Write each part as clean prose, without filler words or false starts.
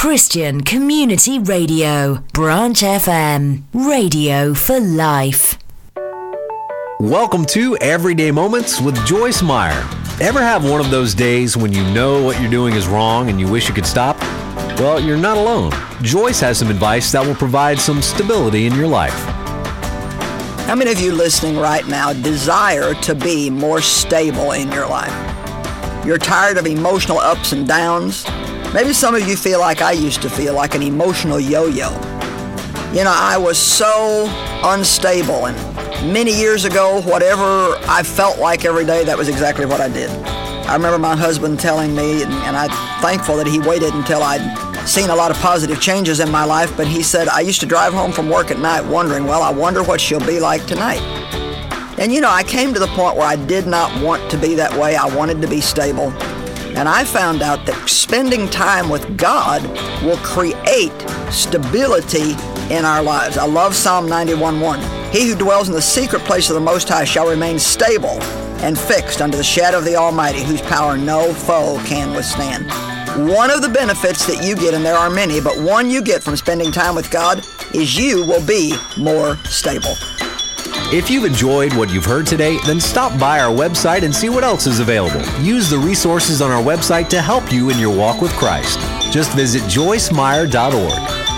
Christian Community Radio, Branch FM, radio for life. Welcome to Everyday Moments with Joyce Meyer. Ever have one of those days when you know what you're doing is wrong and you wish you could stop? Well, you're not alone. Joyce has some advice that will provide some stability in your life. How many of you listening right now desire to be more stable in your life? You're tired of emotional ups and downs? Maybe some of you feel like I used to feel, like an emotional yo-yo. You know, I was so unstable, and many years ago, whatever I felt like every day, that was exactly what I did. I remember my husband telling me, and I'm thankful that he waited until I'd seen a lot of positive changes in my life, but he said, I used to drive home from work at night wondering, well, I wonder what she'll be like tonight. And you know, I came to the point where I did not want to be that way. I wanted to be stable. And I found out that spending time with God will create stability in our lives. I love Psalm 91:1. He who dwells in the secret place of the Most High shall remain stable and fixed under the shadow of the Almighty, whose power no foe can withstand. One of the benefits that you get, and there are many, but one you get from spending time with God is you will be more stable. If you've enjoyed what you've heard today, then stop by our website and see what else is available. Use the resources on our website to help you in your walk with Christ. Just visit joycemeyer.org.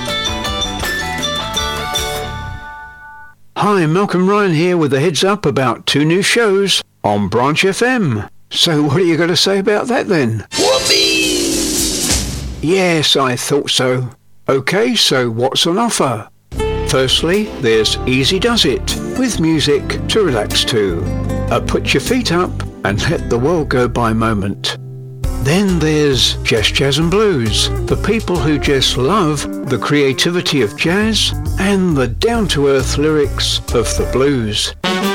Hi, Malcolm Ryan here with a heads up about 2 new shows on Branch FM. So what are you going to say about that then? Whoopee! Yes, I thought so. Okay, so what's on offer? Firstly, there's Easy Does It, with music to relax to. A put your feet up and let the world go by moment. Then there's Just Jazz and Blues, for people who just love the creativity of jazz and the down-to-earth lyrics of the blues.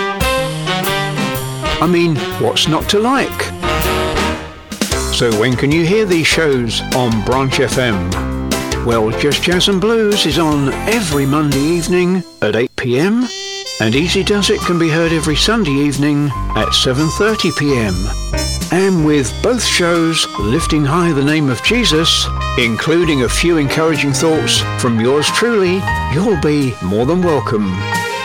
I mean, what's not to like? So when can you hear these shows on Branch FM? Well, Just Jazz and Blues is on every Monday evening at 8 p.m. and Easy Does It can be heard every Sunday evening at 7:30 p.m. And with both shows lifting high the name of Jesus, including a few encouraging thoughts from yours truly, you'll be more than welcome.